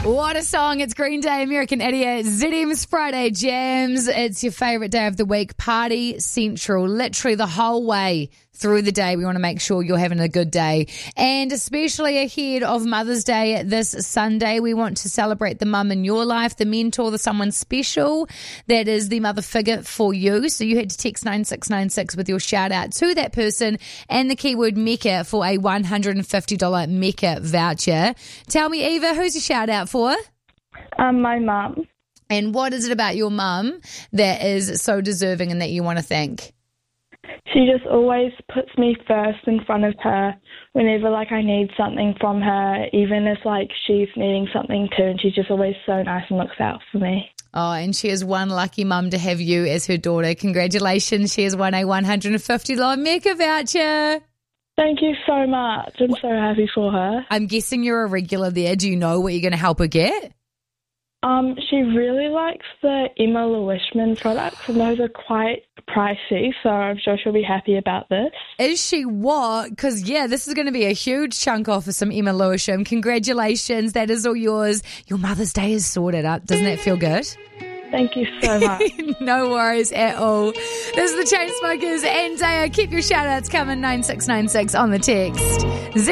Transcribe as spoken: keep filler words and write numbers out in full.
What a song. It's Green Day, American Idiot, Z M's Friday Jams. It's your favourite day of the week. Party Central, literally the whole way through the day. We want to make sure you're having a good day. And especially ahead of Mother's Day this Sunday, we want to celebrate the mum in your life, the mentor, the someone special that is the mother figure for you. So you had to text nine six nine six with your shout out to that person and the keyword Mecca for a one hundred fifty dollars Mecca voucher. Tell me, Eva, who's your shout out for? Um, my mum. And what is it about your mum that is so deserving and that you want to thank? She just always puts me first in front of her whenever, like, I need something from her, even if, like, she's needing something too, and she's just always so nice and looks out for me. Oh, and she is one lucky mum to have you as her daughter. Congratulations. She has won a one hundred fifty dollars Mecca voucher. Thank you so much. I'm so happy for her. I'm guessing you're a regular there. Do you know what you're going to help her get? Um, she really likes the Emma Lewishman products, and those are quite pricey, so I'm sure she'll be happy about this. Is she what? Because, yeah, this is going to be a huge chunk off of some Emma Lewisham. Congratulations. That is all yours. Your Mother's Day is sorted up. Doesn't that feel good? Thank you so much. No worries at all. This is the Chainsmokers and Daya. Keep your shout-outs coming, nine six nine six on the text.